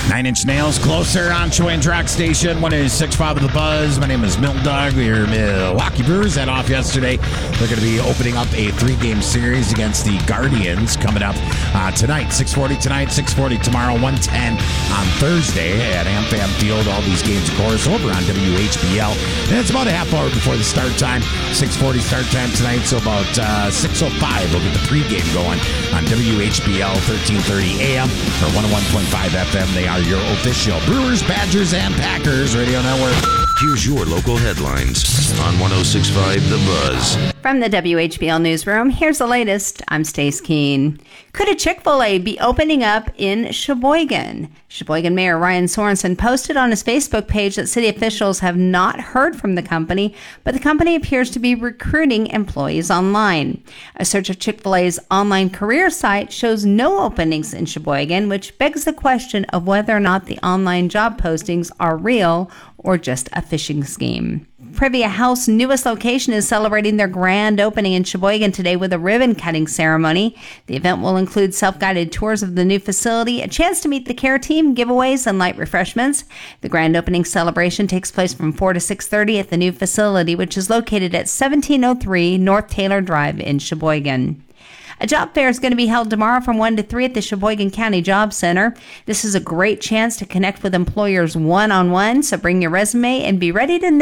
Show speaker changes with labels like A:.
A: Nine Inch Nails, Closer on Sheboygan Rock Station. 106.5 of the Buzz. My name is Milton Dog. Your Milwaukee Brewers had off yesterday. They're going to be opening up a 3-game series against the Guardians coming up tonight. 6:40 tonight, 6:40 tomorrow, 1:10 on Thursday at AmFam Field. All these games, of course, over on WHBL. And it's about a half hour before the start time. 6:40 start time tonight, so about 6:05 we'll get the pregame going on WHBL 1330 AM or 101.5 FM. They are your official Brewers, Badgers, and Packers radio network.
B: Here's your local headlines on 106.5 The Buzz.
C: From the WHBL newsroom, here's the latest. I'm Stace Keene. Could a Chick-fil-A be opening up in Sheboygan? Sheboygan Mayor Ryan Sorensen posted on his Facebook page that city officials have not heard from the company, but the company appears to be recruiting employees online. A search of Chick-fil-A's online career site shows no openings in Sheboygan, which begs the question of whether or not the online job postings are real or just a phishing scheme. Privia House's newest location is celebrating their grand opening in Sheboygan today with a ribbon-cutting ceremony. The event will include self-guided tours of the new facility, a chance to meet the care team, giveaways, and light refreshments. The grand opening celebration takes place from 4 to 6:30 at the new facility, which is located at 1703 North Taylor Drive in Sheboygan. A job fair is going to be held tomorrow from 1 to 3 at the Sheboygan County Job Center. This is a great chance to connect with employers one-on-one, so bring your resume and be ready to